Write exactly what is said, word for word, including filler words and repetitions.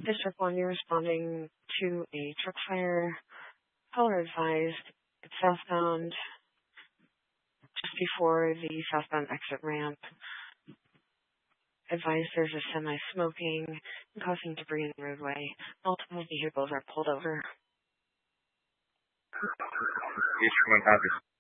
District one, you're responding to a truck fire. Caller advised it's southbound just before the southbound exit ramp. Advised there's a semi smoking and causing debris in the roadway. Multiple vehicles are pulled over. District one, copy.